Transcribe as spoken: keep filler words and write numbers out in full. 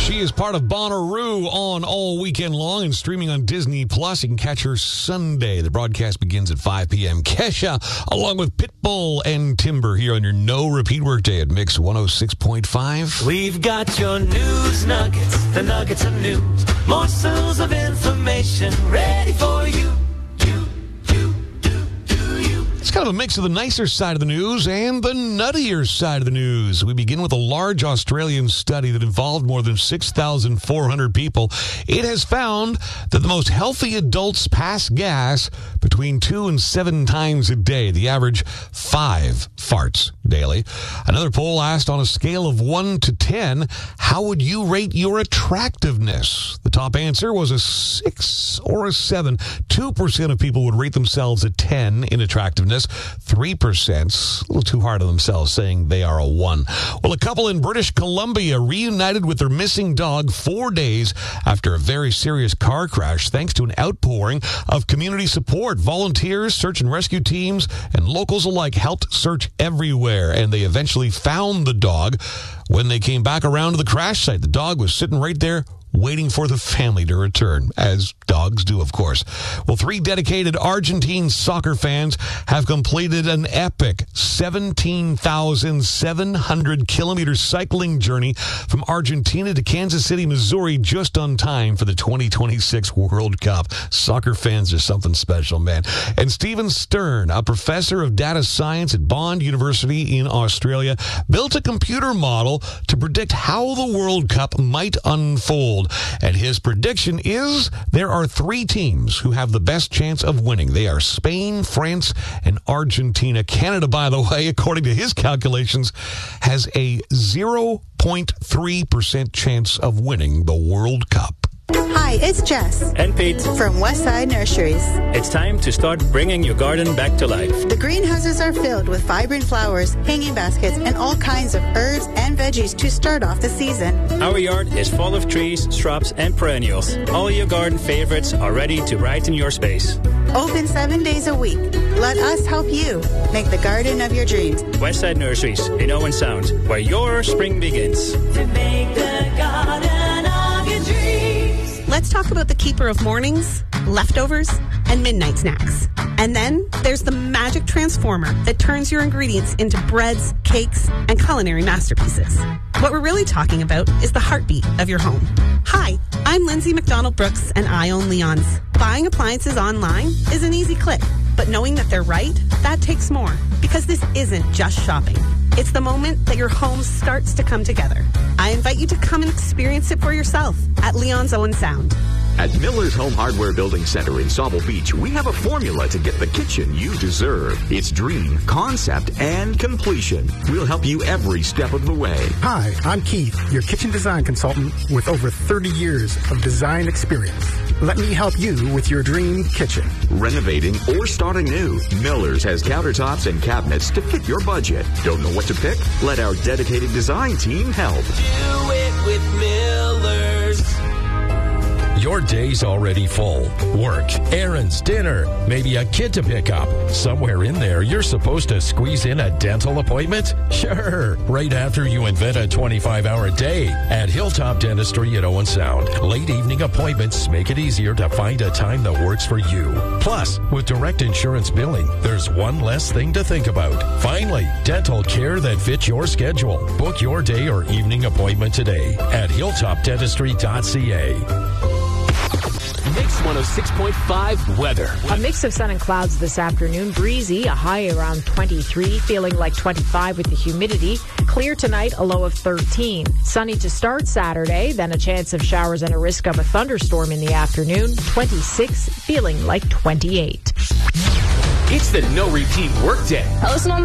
She is part of Bonnaroo on all weekend long and streaming on Disney Plus. You can catch her Sunday. The broadcast begins at five p.m. Kesha, along with Pitbull and Timber, here on your no repeat workday at Mix one oh six point five. We've got your news nuggets, the nuggets of news, morsels of information ready for you. It's kind of a mix of the nicer side of the news and the nuttier side of the news. We begin with a large Australian study that involved more than six thousand four hundred people. It has found that the most healthy adults pass gas between two and seven times a day. The average five farts daily. Another poll asked, on a scale of one to ten, how would you rate your attractiveness? The top answer was a six or a seven. two percent of people would rate themselves a ten in attractiveness. three percent, a little too hard on themselves, saying they are a one. Well, a couple in British Columbia reunited with their missing dog four days after a very serious car crash, thanks to an outpouring of community support. Volunteers, search and rescue teams, and locals alike helped search everywhere, and they eventually found the dog. When they came back around to the crash site, the dog was sitting right there, waiting for the family to return, as dogs do, of course. Well, three dedicated Argentine soccer fans have completed an epic seventeen thousand seven hundred kilometer cycling journey from Argentina to Kansas City, Missouri, just on time for the twenty twenty-six World Cup. Soccer fans are something special, man. And Stephen Stern, a professor of data science at Bond University in Australia, built a computer model to predict how the World Cup might unfold. And his prediction is there are three teams who have the best chance of winning. They are Spain, France, and Argentina. Canada, by the way, according to his calculations, has a zero point three percent chance of winning the World Cup. Hi, it's Jess. And Pete. From Westside Nurseries. It's time to start bringing your garden back to life. The greenhouses are filled with vibrant flowers, hanging baskets, and all kinds of herbs and veggies to start off the season. Our yard is full of trees, shrubs, and perennials. All your garden favorites are ready to brighten your space. Open seven days a week. Let us help you make the garden of your dreams. Westside Nurseries in Owen Sound, where your spring begins. To make the garden of your dreams. Let's talk about the keeper of mornings, leftovers, and midnight snacks. And then there's the magic transformer that turns your ingredients into breads, cakes, and culinary masterpieces. What we're really talking about is the heartbeat of your home. Hi, I'm Lindsay McDonald Brooks, and I own Leon's. Buying appliances online is an easy click, but knowing that they're right, that takes more. Because this isn't just shopping. It's the moment that your home starts to come together. I invite you to come and experience it for yourself at Leon's Owen Sound. At Miller's Home Hardware Building Center in Sauble Beach, we have a formula to get the kitchen you deserve. It's dream, concept, and completion. We'll help you every step of the way. Hi, I'm Keith, your kitchen design consultant with over thirty years of design experience. Let me help you with your dream kitchen. Renovating or starting new, Miller's has countertops and cabinets to fit your budget. Don't know what to pick? Let our dedicated design team help. Do it with Miller's. Your day's already full. Work, errands, dinner, maybe a kid to pick up. Somewhere in there, you're supposed to squeeze in a dental appointment? Sure, right after you invent a twenty-five hour day. At Hilltop Dentistry at Owen Sound, late evening appointments make it easier to find a time that works for you. Plus, with direct insurance billing, there's one less thing to think about. Finally, dental care that fits your schedule. Book your day or evening appointment today at hilltop dentistry dot c a. Mix one oh six point five weather. A mix of sun and clouds this afternoon. Breezy, a high around twenty-three, feeling like twenty-five with the humidity. Clear tonight, a low of thirteen. Sunny to start Saturday, then a chance of showers and a risk of a thunderstorm in the afternoon. twenty-six, feeling like twenty-eight. It's the No Repeat Workday. Listen on